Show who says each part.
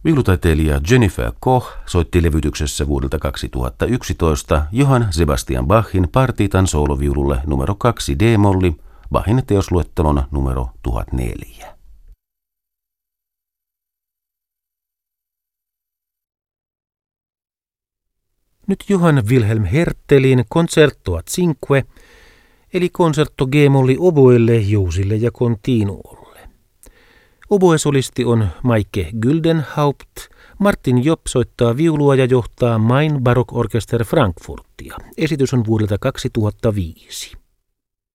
Speaker 1: Viulutaiteilija Jennifer Koch soitti levytyksessä vuodelta 2011 Johann Sebastian Bachin partiitan sooloviululle numero 2 D-molli, Bachin teosluettelon numero 1004. Nyt Johann Wilhelm Herttelin Concerto a Cinque, eli konsertto G-molli oboelle, jousille ja continuolle. Oboesolisti on Maike Güldenhaupt, Martin Jopp soittaa viulua ja johtaa Main Barock Orchester Frankfurtia. Esitys on vuodelta 2005.